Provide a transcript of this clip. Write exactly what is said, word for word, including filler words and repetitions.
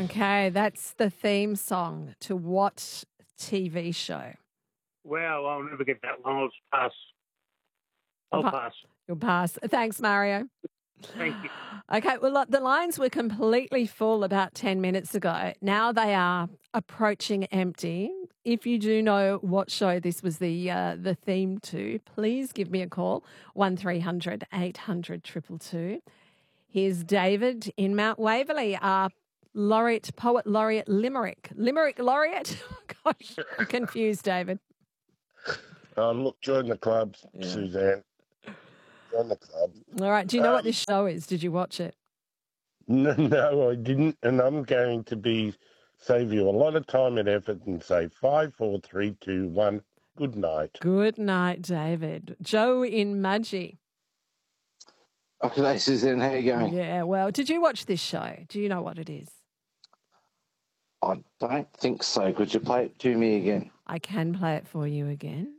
Okay, that's the theme song to what T V show? Wow, I'll never get that one. I'll just pass. I'll Pa- pass. You'll pass. Thanks, Mario. Thank you. Okay, well, look, the lines were completely full about ten minutes ago. Now they are approaching empty. If you do know what show this was the uh, the theme to, please give me a call, one three hundred eight hundred two two two. Here's David in Mount Waverley, our laureate, poet laureate Limerick. Limerick laureate? Gosh, I'm confused, David. Uh, look, join the club, Yeah. Suzanne. Join the club. All right, do you know what Um, this show is? Did you watch it? No, no, I didn't, and I'm going to be save you a lot of time and effort and say five, four, three, two, one. Good night. Good night, David. Joe in Mudgee. Okay, Suzanne, how you going? Yeah, well, did you watch this show? Do you know what it is? I don't think so. Could you play it to me again? I can play it for you again.